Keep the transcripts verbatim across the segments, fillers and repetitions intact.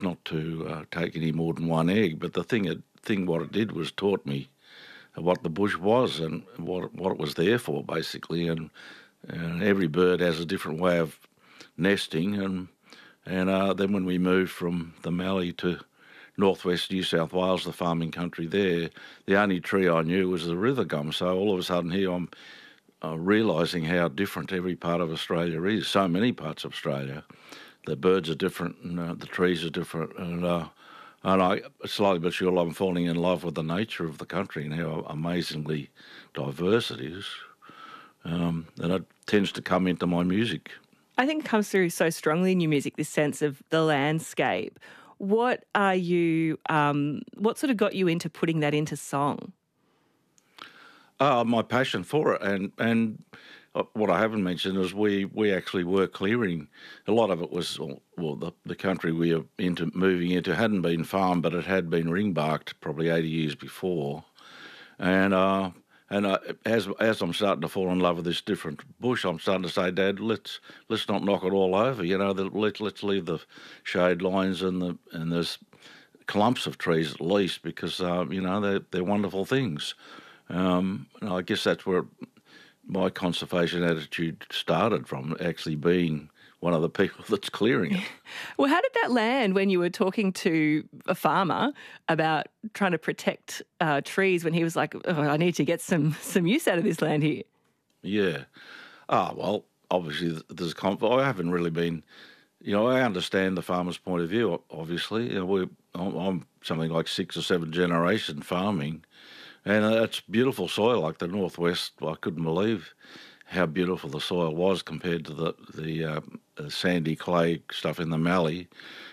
not to uh, take any more than one egg. But the thing, it, thing what it did was taught me what the bush was and what what it was there for, basically. And, and every bird has a different way of nesting. And and uh, then when we moved from the Mallee to northwest New South Wales, the farming country there, the only tree I knew was the river gum. So all of a sudden here I'm uh, realising how different every part of Australia is. So many parts of Australia, the birds are different and uh, the trees are different. And uh, and I slowly but surely I'm falling in love with the nature of the country and how amazingly diverse it is. Um, and it tends to come into my music. I think it comes through so strongly in your music, this sense of the landscape. What are you, um, what sort of got you into putting that into song? Uh, my passion for it. And and what I haven't mentioned is we, we actually were clearing. A lot of it was, well, the, the country we were into, moving into hadn't been farmed, but it had been ring-barked probably eighty years before. And uh, and uh, as as I'm starting to fall in love with this different bush, I'm starting to say, Dad, let's let's not knock it all over. You know, let's let's leave the shade lines and the and there's clumps of trees at least, because uh, you know they're they're wonderful things. Um, and I guess that's where my conservation attitude started from, actually being one of the people that's clearing it. Well, how did that land when you were talking to a farmer about trying to protect uh, trees when he was like, oh, I need to get some, some use out of this land here? Yeah. Ah, well, obviously there's a I haven't really been, you know, I understand the farmer's point of view, obviously. You know, we're, I'm something like six or seven generation farming, and it's beautiful soil, like the northwest. I couldn't believe how beautiful the soil was compared to the the, uh, the sandy clay stuff in the Mallee.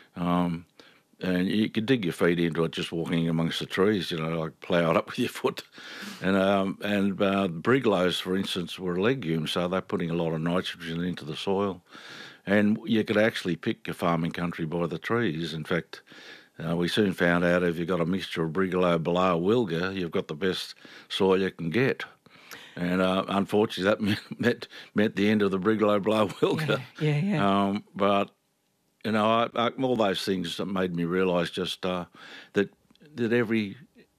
Um, and you could dig your feet into it just walking amongst the trees, you know, like plough it up with your foot. And um, and uh, brigalows, for instance, were legumes, so they're putting a lot of nitrogen into the soil. And you could actually pick your farming country by the trees. In fact, Uh, we soon found out if you've got a mixture of brigalow, below, wilga, you've got the best soil you can get. And uh, unfortunately, that meant, meant meant the end of the brigalow, below, wilga. Yeah, yeah. yeah. Um, but, you know, I, I, all those things that made me realise just uh, that that every,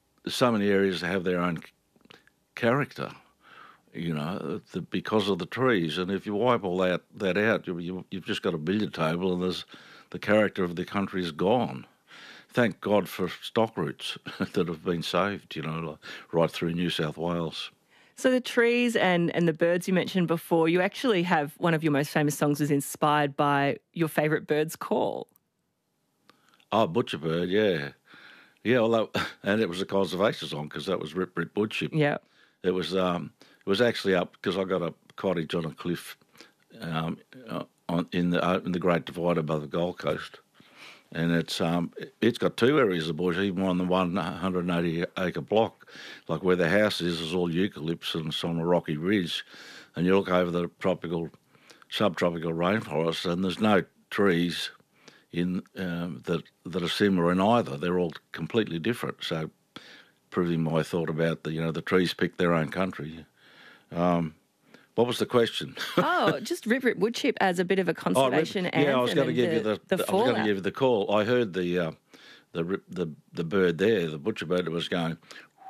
so many areas have their own character, you know, the, because of the trees. And if you wipe all that, that out, you, you, you've just got a billiard table and there's the character of the country is gone. Thank God for stock routes that have been saved, you know, right through New South Wales. So the trees and, and the birds you mentioned before, you actually have one of your most famous songs was inspired by your favourite bird's call. Oh, Butcherbird, yeah. Yeah, well, that, and it was a conservation song because that was Rip Rip Woodchip. Yeah. It was um, it was actually up because I got a cottage on a cliff um, on, in the uh, in the Great Divide above the Gold Coast. And it's um it's got two areas of bush, even on the one hundred eighty acre block, like where the house is, is all eucalypts and it's on a rocky ridge, and you look over the tropical, subtropical rainforest, and there's no trees in um, that that are similar in either. They're all completely different. So, proving my thought about the you know the trees pick their own country. Um, What was the question? Oh, just Rip Rip Woodchip as a bit of a conservation oh, Rip, anthem. Yeah, I was going to give the, you the, the, the I was going to give you the call. I heard the uh, the the the bird there, the butcherbird that was going,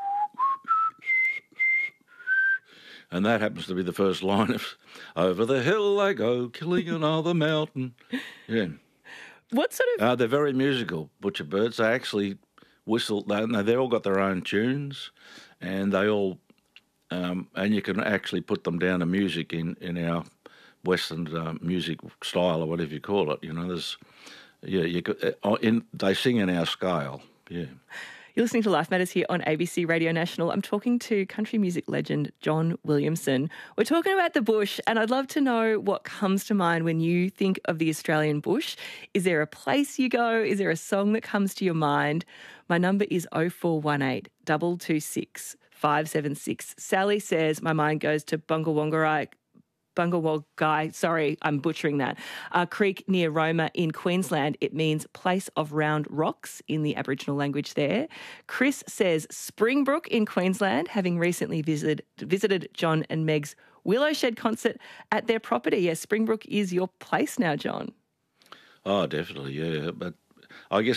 and that happens to be the first line of "Over the hill they go, killing another mountain." Yeah. What sort of? Uh, they're very musical butcherbirds. They actually whistle. They they all got their own tunes, and they all. Um, and you can actually put them down to music in, in our Western uh, music style or whatever you call it. You know, there's, yeah, you could, uh, in, they sing in our scale, yeah. You're listening to Life Matters here on A B C Radio National. I'm talking to country music legend John Williamson. We're talking about the bush, and I'd love to know what comes to mind when you think of the Australian bush. Is there a place you go? Is there a song that comes to your mind? My number is oh four one eight, two two six, five seven six. Sally says, my mind goes to Bungawongarai, Bungawagai, sorry, I'm butchering that, uh, creek near Roma in Queensland. It means place of round rocks in the Aboriginal language there. Chris says Springbrook in Queensland, having recently visited, visited John and Meg's Willow Shed concert at their property. Yes, Springbrook is your place now, John. Oh, definitely, yeah. But I guess